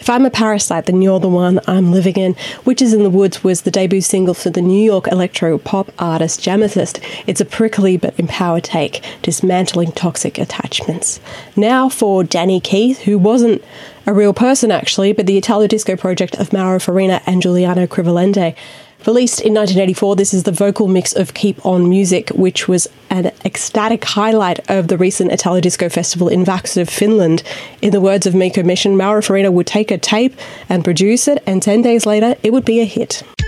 If I'm a Parasite, Then You're the One I'm Living In. Witches in the Woods was the debut single for the New York electro-pop artist Jamethyst. It's a prickly but empowered take, dismantling toxic attachments. Now for Danny Keith, who wasn't a real person actually, but the Italo-disco project of Mauro Farina and Giuliano Crivolente. Released in 1984, this is the vocal mix of Keep On Music, which was an ecstatic highlight of the recent Italo-disco festival in Vaxjärvi, Finland. In the words of Mikko Mission, Mauro Farina would take a tape and produce it, and 10 days later, it would be a hit.